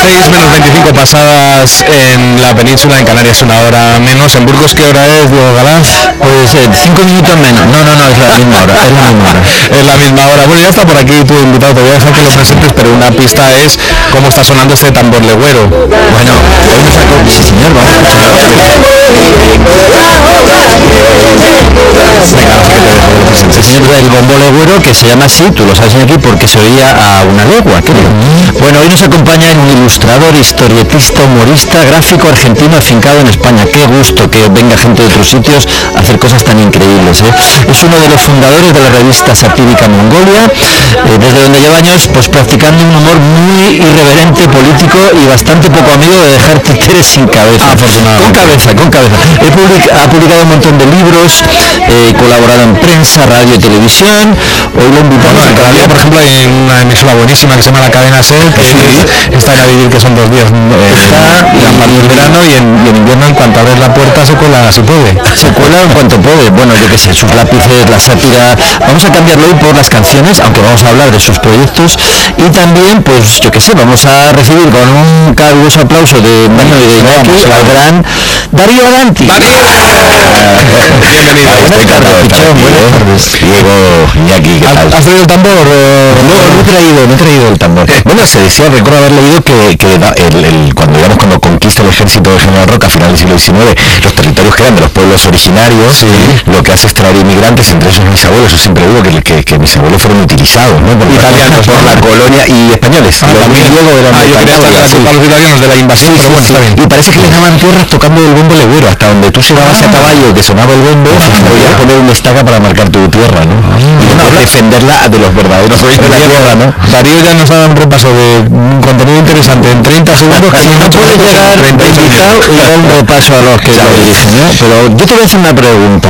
6:25 pasadas en la península, en Canarias 1 hora menos. En Burgos, ¿qué hora es, Diego Galán? Pues 5 minutos menos. No, es la misma hora. Es la misma hora. Bueno, ya está por aquí tu invitado, te voy a dejar que lo presentes, pero una pista es cómo está sonando este tambor legüero. Bueno, hoy nos acompaña, sí señor, vamos a escuchar. El bombo legüero, que se llama así, tú lo sabes aquí, porque se oía a una legua, creo. Bueno, hoy nos acompaña un ilustrador, historietista, humorista, gráfico argentino afincado en España. Qué gusto que venga gente de otros sitios a hacer cosas tan increíbles, ¿eh? Es uno de los fundadores de la revista satírica Mongolia, desde donde lleva años pues practicando un humor muy irreverente, político y bastante poco amigo de dejar títeres sin cabeza. Afortunadamente. Con cabeza. Ha publicado un montón de libros, colaborado en prensa, radio y televisión. Hoy lo invitamos a cada día, por ejemplo, hay una emisora buenísima que se llama La Cadena Ser, que está en a vivir, que son 2 días. Está en verano y en invierno, en cuanto abres la puerta, se cuela si puede. Se cuela en cuanto puede. Bueno, yo qué sé, sus lápices, la sátira. Vamos a cambiarlo hoy por las canciones, aunque vamos a hablar de sus proyectos. Y también, pues, yo qué sé, vamos a recibir con un caluroso aplauso de Mano y de Iñaki al gran Darío Danti. Bienvenido. Buenas tardes. Diego, Iñaki, ¿qué tal? ¿Has traído el tambor? No he traído el tambor. Bueno, se decía, recuerdo haber leído que cuando conquista el ejército de General Roca a finales del siglo XIX, los territorios que eran de los pueblos originarios, lo que hace es traer inmigrantes, entre esos mis abuelos. Yo siempre digo que mis abuelos fueron utilizados, ¿no? Por italianos, por la colonia, y españoles. También luego eran yo quería para los italianos de la invasión, pero bueno, está bien. Y parece que les daban tierras tocando el bombo legüero, hasta donde tú llegabas a caballo, que sonaba el bombo, podías poner una estaca para marcar tu tierra, ¿no? Y defenderla de los verdaderos reyes de la tierra, ¿no? Darío ya nos ha dado un repaso de un contenido interesante en 30 segundos, que no puede llegar invitado y dar un repaso a los que lo dirigen, ¿no? Pero yo te voy a hacer una pregunta.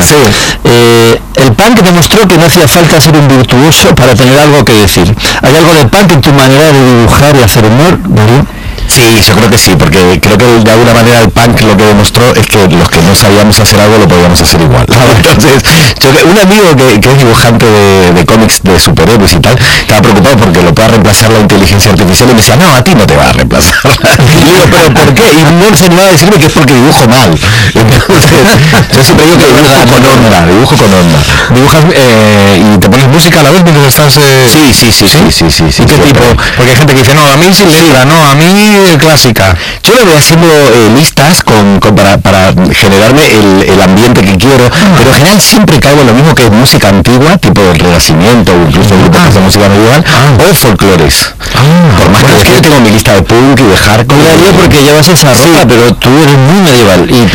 El punk demostró que no hacía falta ser un virtuoso para tener algo que decir. ¿Hay algo de punk en tu manera de dibujar y hacer humor, Darío? Sí, yo creo que sí, porque creo que de alguna manera el punk lo que demostró es que los que no sabíamos hacer algo lo podíamos hacer igual. Entonces, un amigo que es dibujante de cómics de superhéroes y tal, estaba preocupado porque lo pueda reemplazar la inteligencia artificial y me decía, no, a ti no te va a reemplazar. Y digo, ¿pero por qué? Y no se animaba a decirme que es porque dibujo mal. Entonces, yo siempre digo que dibujo con onda. Dibujas y te pones música a la vez mientras estás... Sí. ¿Y qué tipo? Porque hay gente que dice, no, a mí sin letra, no, a mí clásica. Yo le voy haciendo listas para generarme el ambiente que quiero, pero en general siempre caigo en lo mismo, que es música antigua, tipo el Renacimiento, o incluso grupos de música medieval, o folclores. Por más que yo tengo mi lista de punk y de hardcore. Porque llevas esa ropa, pero tú eres muy medieval. Y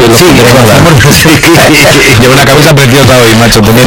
llevo una camisa preciosa hoy, macho. Yo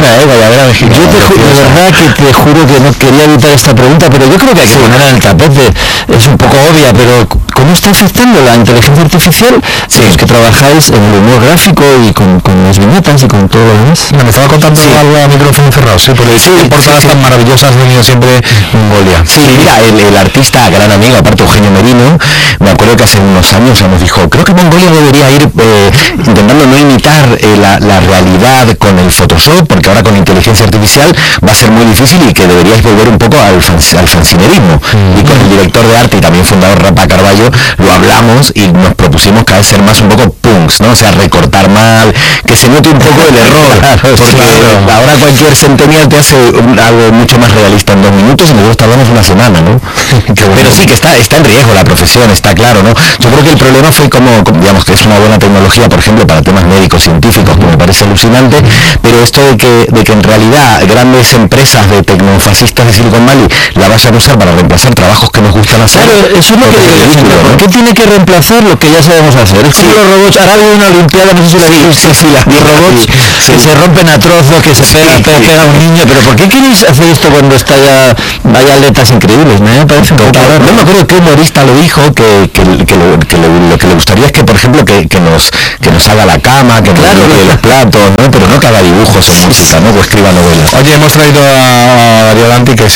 de verdad que te juro que no quería evitar esta pregunta, pero yo creo que hay que ponerla en el tapete. Es un poco obvia, pero ¿cómo está afectando la inteligencia artificial? Los que trabajáis en el humor gráfico y con las viñetas y con todo lo demás. Me estaba contando algo a micrófono cerrado, porque portadas tan maravillosas han venido siempre Mongolia. Sí, mira, el artista, gran amigo, aparte Eugenio Merino, me acuerdo que hace unos años nos dijo, creo que Mongolia debería ir intentando no imitar la realidad con el Photoshop, porque ahora con inteligencia artificial va a ser muy difícil, y que deberíais volver un poco al fanzinerismo. Y con el director de arte y también fundador Rafa Carballo lo hablamos y nos propusimos cada vez ser más un poco punks, ¿no? O sea, recortar mal, que se note un poco el error, porque ahora cualquier centennial te hace algo mucho más realista en 2 minutos y nosotros tardamos una semana, ¿no? Pero sí que está en riesgo la profesión, está claro, ¿no? Yo creo que el problema fue como digamos, que es una buena tecnología, por ejemplo, para temas médicos, científicos, que me parece alucinante, pero esto de que en realidad grandes empresas de tecnofascistas de Silicon Valley la vayan a usar para reemplazar trabajos que nos gustan hacer. Claro, eso es lo que digo, ¿por qué tiene que reemplazar lo que ya sabemos hacer? Es que los robots, ahora hay una olimpiada, no sé si la viste, los robots que se rompen a trozos, que se pega a un niño, pero ¿por qué queréis hacer esto cuando está ya, vaya atletas increíbles? Me parece un poco raro. No me acuerdo qué humorista lo dijo, que lo que le gustaría es que, por ejemplo, que nos haga la cama, que nos limpie los platos, ¿no? Pero no que haga dibujos en música, ¿no? O escriba novelas. Oye, hemos traído a Darío Danti, que es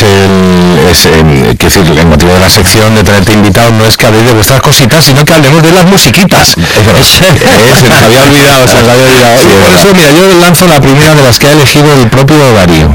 el motivo de la sección de tenerte invitado, no es que habléis de vuestras cositas, sino que hablemos de las musiquitas. Se nos había olvidado. Y por eso, mira, yo lanzo la primera de las que ha elegido el propio Darío.